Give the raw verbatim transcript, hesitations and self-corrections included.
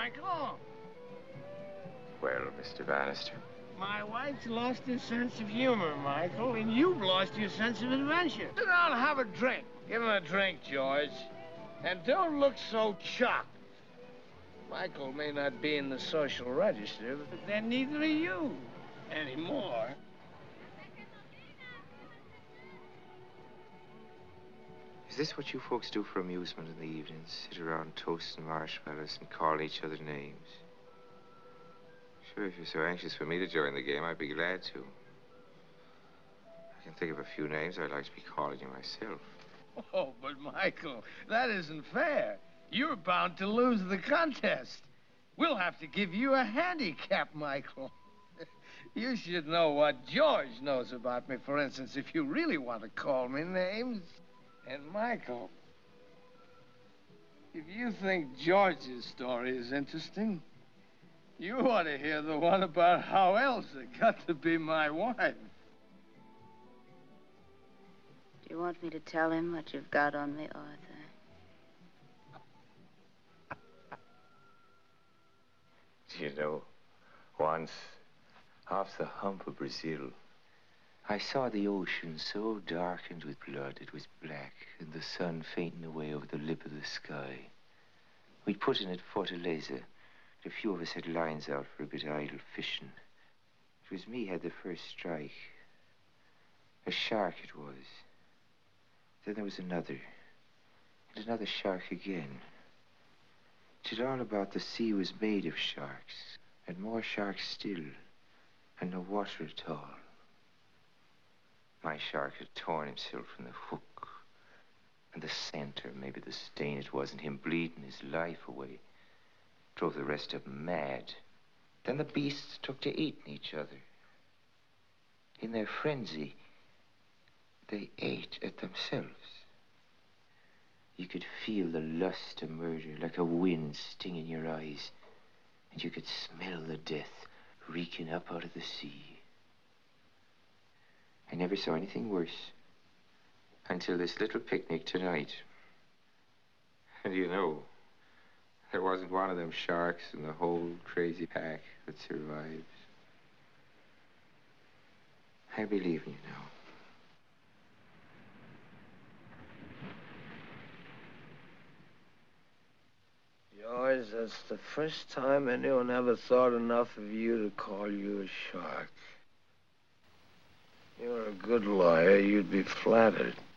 Michael? Well, Mister Bannister. My wife's lost her sense of humor, Michael, and you've lost your sense of adventure. Sit down and have a drink. Give him a drink, George. And don't look so shocked. Michael may not be in the social register, but then neither are you anymore. Is this what you folks do for amusement in the evenings? Sit around toasting marshmallows and call each other names? Sure, if you're so anxious for me to join the game, I'd be glad to. I can think of a few names I'd like to be calling you myself. Oh, but Michael, that isn't fair. You're bound to lose the contest. We'll have to give you a handicap, Michael. You should know what George knows about me, for instance, if you really want to call me names. And Michael, if you think George's story is interesting, you ought to hear the one about how Elsa got to be my wife. Do you want me to tell him what you've got on me, Arthur? Do you know, once, off the hump of Brazil, I saw the ocean so darkened with blood it was black, and the sun fainting away over the lip of the sky. We'd put in at Fortaleza. A few of us had lines out for a bit of idle fishing. It was me had the first strike. A shark it was. Then there was another. And another shark again. Till all about the sea was made of sharks. And more sharks still. And no water at all. My shark had torn himself from the hook. And the scent, or maybe the stain it was, and him bleeding his life away, drove the rest of them mad. Then the beasts took to eating each other. In their frenzy, they ate at themselves. You could feel the lust of murder like a wind stinging your eyes, and you could smell the death reeking up out of the sea. I never saw anything worse until this little picnic tonight. And you know, there wasn't one of them sharks in the whole crazy pack that survived. I believe in you now. George, that's the first time anyone ever thought enough of you to call you a shark. You're a good lawyer. You'd be flattered.